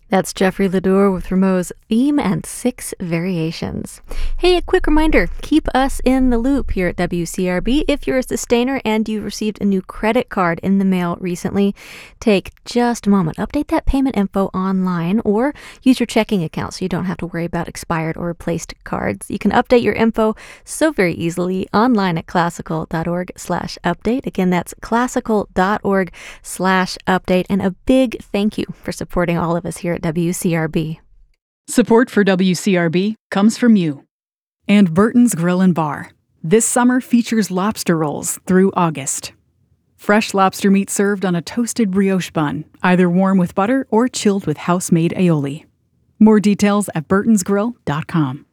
That's Jeffrey Ledour with Rameau's Theme and Six Variations. Hey, a quick reminder, keep us in the loop here at WCRB. If you're a sustainer and you received a new credit card in the mail recently, take just a moment. Update that payment info online or use your checking account so you don't have to worry about expired or replaced cards. You can update your info so very easily online at classical.org/update. Again, that's classical.org/update. And a big thank you for supporting all of us here at WCRB. Support for WCRB comes from you. And Burton's Grill and Bar. This summer features lobster rolls through August. Fresh lobster meat served on a toasted brioche bun, either warm with butter or chilled with house-made aioli. More details at burtonsgrill.com.